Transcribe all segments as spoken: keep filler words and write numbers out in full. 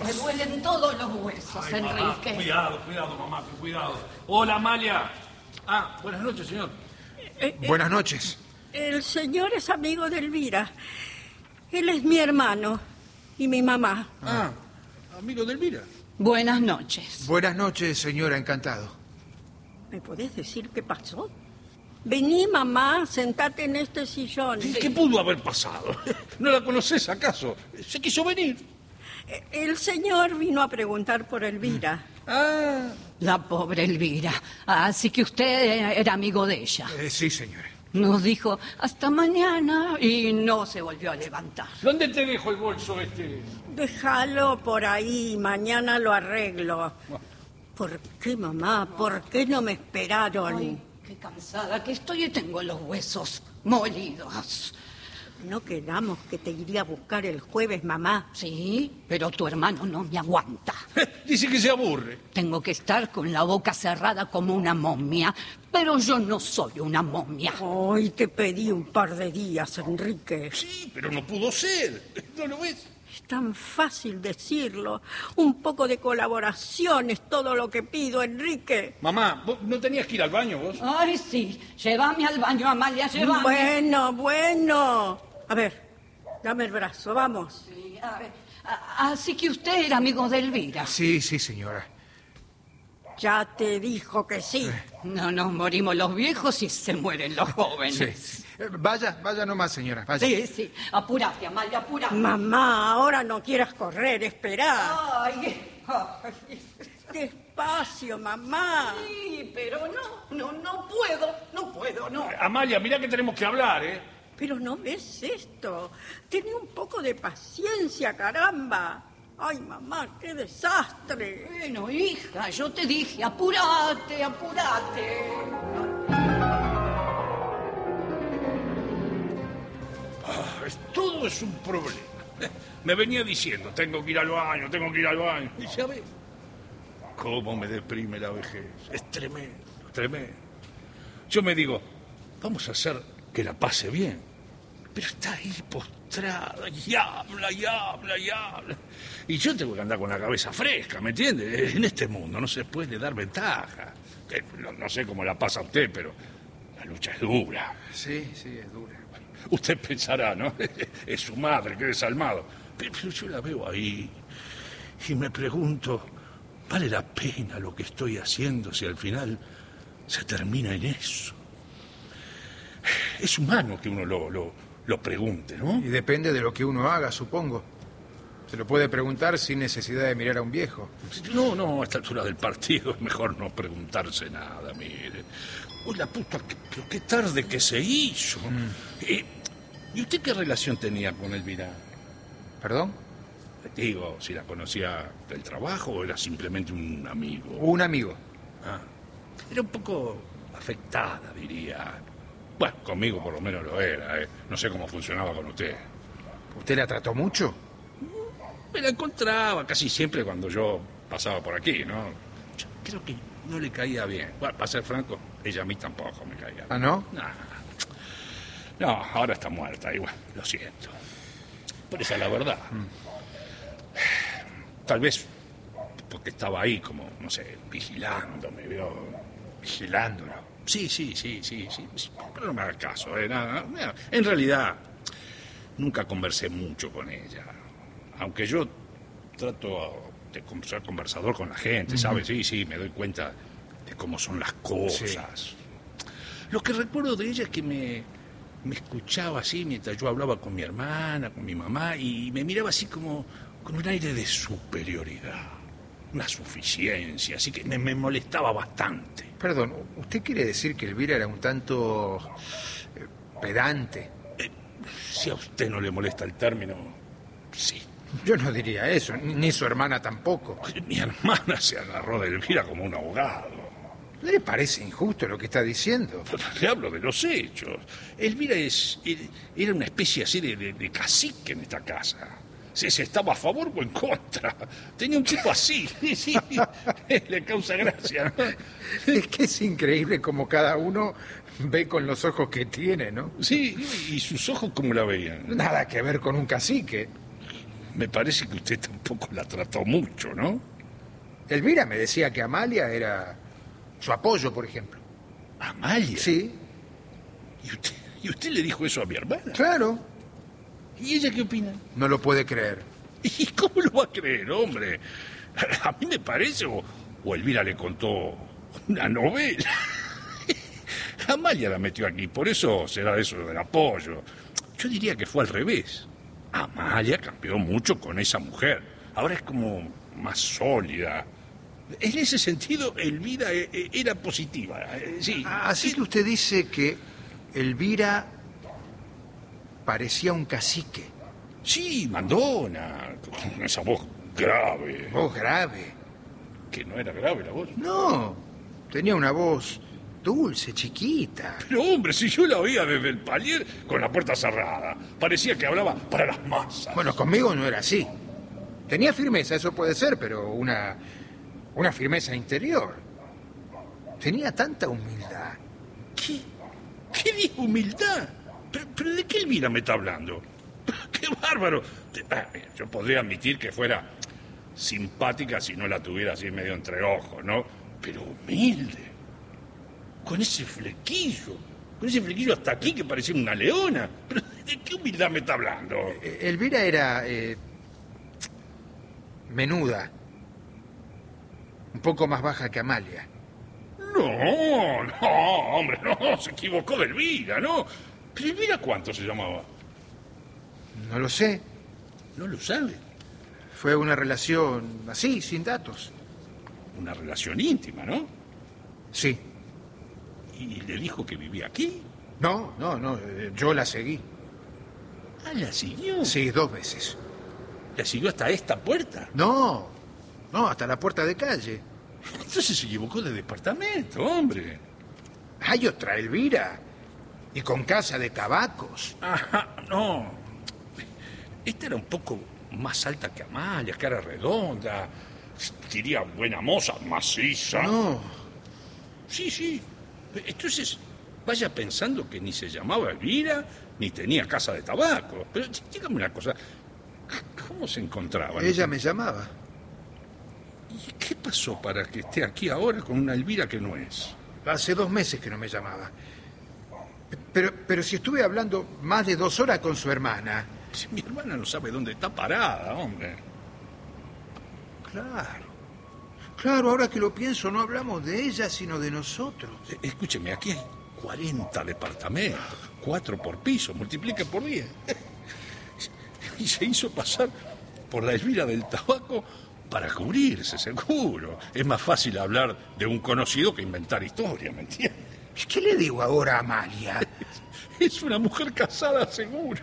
Me duelen todos los huesos, Ay, Enrique. mamá, cuidado, cuidado, mamá, cuidado. Hola, Amalia. Ah, buenas noches, señor. Eh, eh, Buenas noches. El señor es amigo de Elvira. Él es mi hermano y mi mamá. Ah, amigo de Elvira. Buenas noches. Buenas noches, señora, encantado. ¿Me podés decir qué pasó? Vení, mamá, sentate en este sillón. ¿Qué pudo haber pasado? ¿No la conoces acaso? Se quiso venir. Eh, El señor vino a preguntar por Elvira. Ah, La pobre Elvira. Así que usted era amigo de ella. Eh, sí, señora. Nos dijo hasta mañana y no se volvió a levantar. ¿dónde te dejo el bolso este? Déjalo por ahí, mañana lo arreglo. ¿Por qué, mamá? ¿Por qué no me esperaron? Ay, qué cansada que estoy y tengo los huesos molidos. ¿No quedamos que te iría a buscar el jueves, mamá? Sí, pero tu hermano no me aguanta. Dice que se aburre. Tengo que estar con la boca cerrada como una momia, pero yo no soy una momia. Hoy te pedí un par de días, Enrique. Sí, pero no pudo ser. ¿No lo ves? Es tan fácil decirlo. Un poco de colaboración es todo lo que pido, Enrique. Mamá, ¿vos no tenías que ir al baño vos? Ay, sí, llévame al baño, Amalia, llévame. Bueno, bueno. A ver, dame el brazo, vamos. Sí, a ver, a- así que usted era amigo de Elvira. Sí, sí, señora. Ya te dijo que sí. No nos morimos los viejos y se mueren los jóvenes. Sí. Eh, Vaya, vaya nomás, señora, vaya. Sí, sí. Apúrate, Amalia, apúrate. Mamá, ahora no quieras correr, esperá. Ay, ay. Despacio, mamá. Sí, pero no, no, no puedo, no puedo, no. Amalia, mirá que tenemos que hablar, ¿eh? Pero no ves esto. Ten un poco de paciencia, caramba. Ay, mamá, qué desastre. Bueno, hija, yo te dije, apúrate, apúrate. Ah, es- todo es un problema. Me venía diciendo, tengo que ir al baño, tengo que ir al baño. Y ya ve, cómo me deprime la vejez. Es tremendo, tremendo. Yo me digo, vamos a hacer que la pase bien. Pero está ahí postrada y habla y habla y habla. Y yo tengo que andar con la cabeza fresca, ¿me entiende? En este mundo no se puede dar ventaja. Que No, no sé cómo la pasa usted, pero la lucha es dura. Sí, sí, es dura. Usted pensará, ¿no? Es su madre, qué desalmado. Pero, pero yo la veo ahí y me pregunto, ¿vale la pena lo que estoy haciendo si al final se termina en eso? Es humano que uno lo, lo, lo pregunte, ¿no? Y depende de lo que uno haga, supongo. Se lo puede preguntar sin necesidad de mirar a un viejo. No, no, a esta altura del partido es mejor no preguntarse nada, mire. Uy, la puta, qué, pero qué tarde que se hizo. Mm. Eh, ¿Y usted qué relación tenía con Elvira? ¿Perdón? Digo, si la conocía del trabajo o era simplemente un amigo. Un amigo. Ah, era un poco afectada, diría. Bueno, conmigo por lo menos lo era, ¿eh? No sé cómo funcionaba con usted. ¿Usted la trató mucho? Me la encontraba casi siempre cuando yo pasaba por aquí, ¿no? Yo creo que no le caía bien. Bueno, para ser franco, ella a mí tampoco me caía bien. ¿Ah, no? No, no, ahora está muerta, igual, lo siento. Pero esa es la verdad. Tal vez porque estaba ahí como, no sé, vigilándome, ¿vio? Vigilándolo. Sí, sí, sí, sí, sí, sí, pero no me haga caso, ¿eh? Nada, nada. En realidad, nunca conversé mucho con ella. Aunque yo trato de ser conversador con la gente, ¿sabes? Sí, sí, me doy cuenta de cómo son las cosas. Sí. Lo que recuerdo de ella es que me, me escuchaba así mientras yo hablaba con mi hermana, con mi mamá, y me miraba así como con un aire de superioridad, una suficiencia, así que me, me molestaba bastante. Perdón, ¿usted quiere decir que Elvira era un tanto eh, pedante? Eh, si a usted no le molesta el término, sí. Yo no diría eso, ni, ni su hermana tampoco. Mi hermana se agarró de Elvira como un abogado. ¿No le parece injusto lo que está diciendo? Le hablo de los hechos. Elvira es, era una especie así de, de, de cacique en esta casa. Se, se estaba a favor o en contra. Tenía un tipo así. Sí, sí. Le causa gracia, ¿no? Es que es increíble como cada uno ve con los ojos que tiene, ¿no? Sí, y sus ojos cómo la veían. Nada que ver con un cacique. Me parece que usted tampoco la trató mucho, ¿no? Elvira me decía que Amalia era su apoyo, por ejemplo. ¿Amalia? Sí, ¿Y usted, ¿Y usted le dijo eso a mi hermana? claro. ¿Y ella qué opina? No lo puede creer. ¿Y cómo lo va a creer, hombre? A mí me parece, o, o Elvira le contó una novela. Amalia la metió aquí, por eso será eso del apoyo. Yo diría que fue al revés. Amalia cambió mucho con esa mujer. Ahora es como más sólida. En ese sentido, Elvira eh, eh, era positiva. eh, Sí. Así que usted dice que Elvira parecía un cacique. Sí, mandona, con esa voz grave. Voz grave. Que no era grave la voz. No, tenía una voz dulce, chiquita. Pero hombre, si yo la oía desde el palier con la puerta cerrada, parecía que hablaba para las masas. Bueno, conmigo no era así. Tenía firmeza, eso puede ser, pero una, una firmeza interior. Tenía tanta humildad. ¿Qué? ¿Qué dijo humildad? ¿Pero, pero de qué Elvira me está hablando? ¡Qué bárbaro! Ah, mira, yo podría admitir que fuera simpática si no la tuviera así medio entre ojos, ¿no? Pero humilde. Con ese flequillo. Con ese flequillo hasta aquí que parecía una leona. ¿Pero de qué humildad me está hablando? Eh, Elvira era eh, menuda. Un poco más baja que Amalia. No, no, hombre, no, se equivocó de Elvira, ¿no? Pero Elvira, ¿cuánto se llamaba? No lo sé. No lo sabe. Fue una relación así, sin datos. Una relación íntima, ¿no? Sí. ¿Y le dijo que vivía aquí? No, no, no. eh, Yo la seguí. Ah, ¿la siguió? Sí, dos veces. ¿La siguió hasta esta puerta? No, no, hasta la puerta de calle. Entonces se equivocó de departamento, hombre. Hay otra Elvira. Y con casa de tabacos. Ajá, no. Esta era un poco más alta que Amalia, cara redonda. Diría buena moza, maciza. No. Sí, sí. Entonces, vaya pensando que ni se llamaba Elvira, ni tenía casa de tabaco. Pero dígame una cosa, ¿cómo se encontraban? Ella me llamaba. ¿Y qué pasó para que esté aquí ahora con una Elvira que no es? Hace dos meses que no me llamaba. Pero, pero si estuve hablando más de dos horas con su hermana. Si mi hermana no sabe dónde está parada, hombre. Claro. Claro, ahora que lo pienso, no hablamos de ella, sino de nosotros. Eh, Escúcheme, aquí hay cuarenta departamentos, cuatro por piso, multiplique por diez. Y se hizo pasar por la Elvira del tabaco para cubrirse, seguro. Es más fácil hablar de un conocido que inventar historia, ¿me entiende? ¿Qué le digo ahora a Amalia? Es una mujer casada, seguro.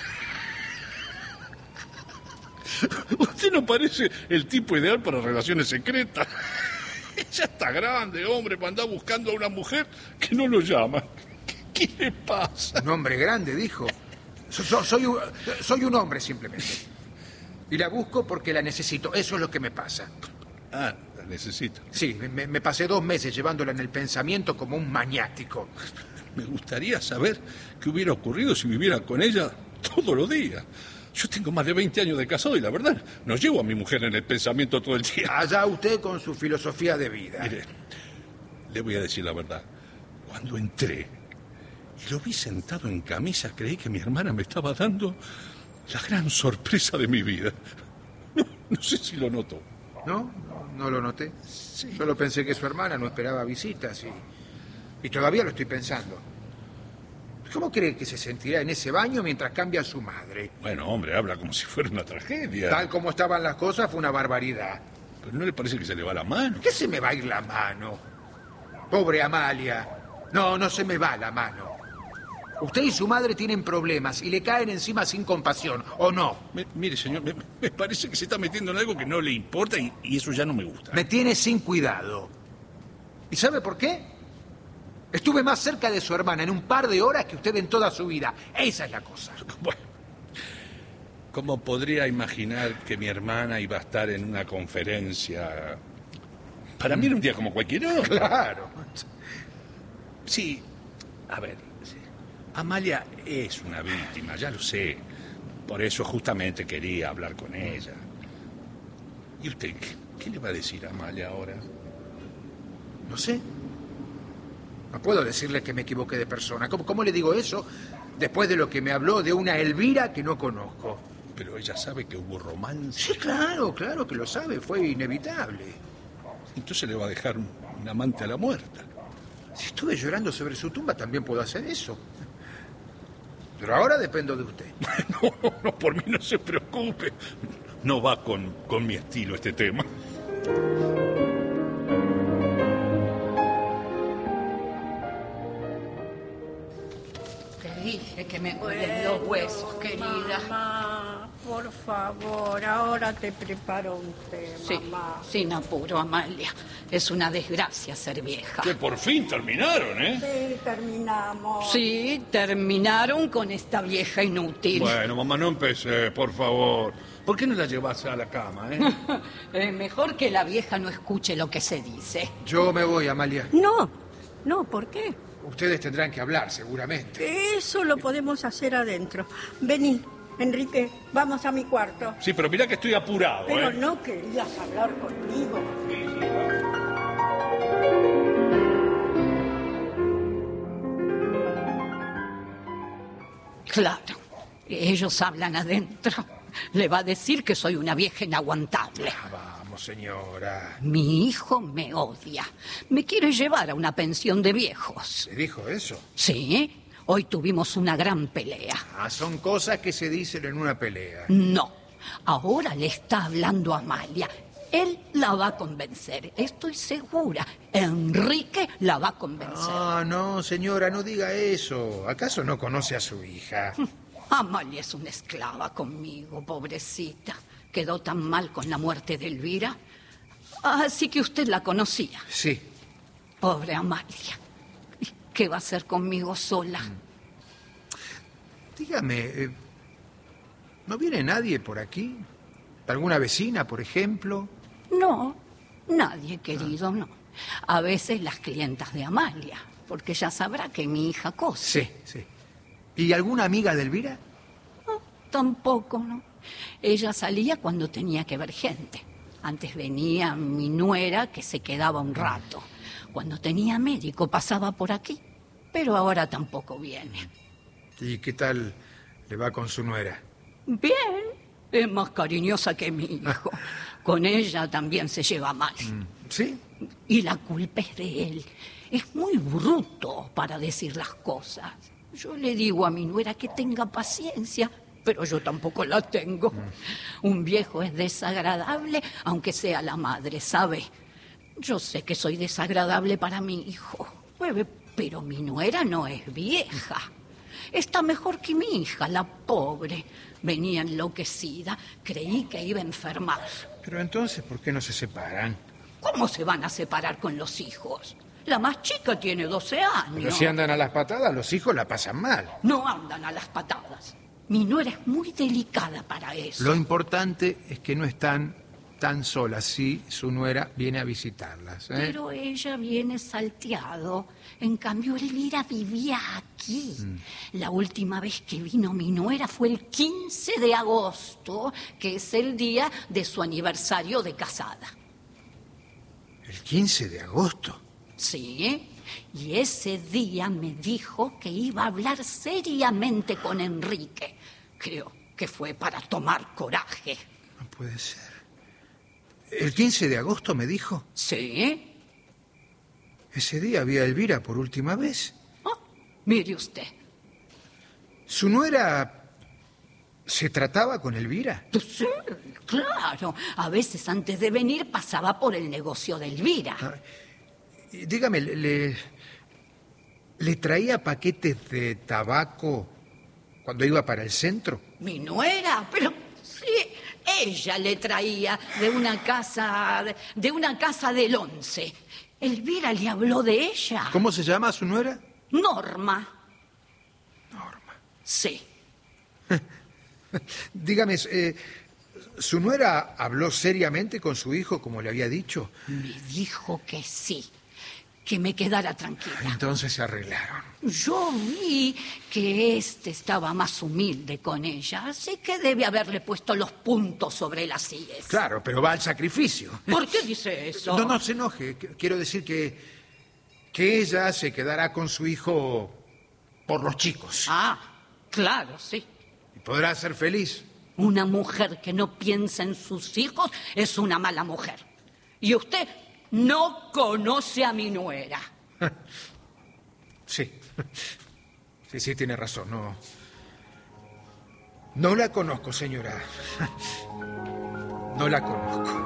Usted no parece el tipo ideal para relaciones secretas. Ella está grande, hombre, para andar buscando a una mujer que no lo llama. ¿Qué, qué le pasa? Un hombre grande, dijo. So- so- soy, un, soy un hombre, simplemente. Y la busco porque la necesito. Eso es lo que me pasa. Ah, la necesito. Sí, me, me pasé dos meses llevándola en el pensamiento como un maniático. Me gustaría saber qué hubiera ocurrido si viviera con ella todos los días. Yo tengo más de veinte años de casado y la verdad, no llevo a mi mujer en el pensamiento todo el día. Allá usted con su filosofía de vida. Mire, le voy a decir la verdad. Cuando entré y lo vi sentado en camisa, creí que mi hermana me estaba dando la gran sorpresa de mi vida. No, no sé si lo notó. ¿No? No, no lo noté. Sí. Solo pensé que su hermana no esperaba visitas y, y todavía lo estoy pensando. ¿Cómo cree que se sentirá en ese baño mientras cambia a su madre? Bueno, hombre, habla como si fuera una tragedia. Tal como estaban las cosas, fue una barbaridad. Pero ¿no le parece que se le va la mano? ¿Qué se me va a ir la mano? Pobre Amalia. No, no se me va la mano. Usted y su madre tienen problemas y le caen encima sin compasión, ¿o no? Me- mire, señor, me, me parece que se está metiendo en algo que no le importa y, y eso ya no me gusta. Me tiene sin cuidado. ¿Y sabe por qué? Estuve más cerca de su hermana en un par de horas que usted en toda su vida. Esa es la cosa. Bueno, ¿cómo podría imaginar que mi hermana iba a estar en una conferencia? Para mí era un día como cualquier otro. Claro. Sí, a ver, sí. Amalia es una víctima, ya lo sé. Por eso justamente quería hablar con ella. ¿Y usted qué, qué le va a decir a Amalia ahora? No sé. No puedo decirle que me equivoqué de persona. ¿Cómo, cómo le digo eso después de lo que me habló de una Elvira que no conozco? Pero ella sabe que hubo romance. Sí, claro, claro que lo sabe. Fue inevitable. Entonces le va a dejar un, un amante a la muerta. Si estuve llorando sobre su tumba, también puedo hacer eso. Pero ahora dependo de usted. No, no, no, por mí no se preocupe. No va con, con mi estilo este tema. Te dije que me duelen los huesos, querida. Mamá, por favor, ahora te preparo un té, Sí, mamá. sin apuro, Amalia. Es una desgracia ser vieja. Que por fin terminaron, ¿eh? Sí, terminamos. Sí, terminaron con esta vieja inútil. Bueno, mamá, no empecé, por favor. ¿Por qué no la llevas a la cama, eh? Es mejor que la vieja no escuche lo que se dice. Yo me voy, Amalia. No, no, ¿por qué? Ustedes tendrán que hablar, seguramente. Eso lo podemos hacer adentro. Vení, Enrique, vamos a mi cuarto. Sí, pero mira que estoy apurado, Pero ¿eh? no querías hablar conmigo. Claro, ellos hablan adentro. Le va a decir que soy una vieja inaguantable. Ah, vamos, señora. Mi hijo me odia. Me quiere llevar a una pensión de viejos. ¿Se dijo eso? Sí, hoy tuvimos una gran pelea. Ah, son cosas que se dicen en una pelea. No, ahora le está hablando a Amalia. Él la va a convencer, estoy segura. Enrique la va a convencer. Ah, no, señora, no diga eso. ¿Acaso no conoce a su hija? Amalia es una esclava conmigo, pobrecita. Quedó tan mal con la muerte de Elvira. Así que usted la conocía. Sí. Pobre Amalia. ¿Y qué va a hacer conmigo sola? Dígame, eh, ¿no viene nadie por aquí? ¿Alguna vecina, por ejemplo? No, nadie, querido, no. A veces las clientas de Amalia, porque ya sabrá que mi hija cose. Sí, sí. ¿Y alguna amiga de Elvira? No, tampoco, no. Ella salía cuando tenía que ver gente. Antes venía mi nuera, que se quedaba un rato. Cuando tenía médico pasaba por aquí, pero ahora tampoco viene. ¿Y qué tal le va con su nuera? Bien, es más cariñosa que mi hijo. Con ella también se lleva mal. ¿Sí? Y la culpa es de él. Es muy bruto para decir las cosas. Yo le digo a mi nuera que tenga paciencia, pero yo tampoco la tengo. Un viejo es desagradable, aunque sea la madre, ¿sabe? Yo sé que soy desagradable para mi hijo, pero mi nuera no es vieja. Está mejor que mi hija, la pobre. Venía enloquecida, creí que iba a enfermar. Pero entonces, ¿por qué no se separan? ¿Cómo se van a separar con los hijos? La más chica tiene doce años. Pero si andan a las patadas, los hijos la pasan mal. No andan a las patadas. Mi nuera es muy delicada para eso. Lo importante es que no están tan solas si su nuera viene a visitarlas, ¿eh? Pero ella viene salteado. En cambio, Elvira vivía aquí. Mm. La última vez que vino mi nuera fue el quince de agosto, que es el día de su aniversario de casada. ¿El quince de agosto? Sí, y ese día me dijo que iba a hablar seriamente con Enrique. Creo que fue para tomar coraje. No puede ser. ¿El quince de agosto me dijo? Sí. Ese día vi a Elvira por última vez. Oh, mire usted. ¿Su nuera se trataba con Elvira? Sí, claro. A veces antes de venir pasaba por el negocio de Elvira. Ah, dígame, ¿le, ¿le traía paquetes de tabaco cuando iba para el centro? Mi nuera, pero sí, ella le traía de una casa, de una casa del once. Elvira le habló de ella. ¿Cómo se llama su nuera? Norma. Norma. Sí. Dígame, eh, ¿su nuera habló seriamente con su hijo como le había dicho? Me dijo que sí, que me quedara tranquila. Entonces se arreglaron. Yo vi que este estaba más humilde con ella, así que debe haberle puesto los puntos sobre las íes. Claro, pero va al sacrificio. ¿Por qué dice eso? No, no se enoje. Qu- Quiero decir que, que ella se quedará con su hijo por los chicos. Ah, claro, sí. Y podrá ser feliz. Una mujer que no piensa en sus hijos es una mala mujer. Y usted no conoce a mi nuera. Sí. Sí, sí, tiene razón. No. No la conozco, señora. No la conozco.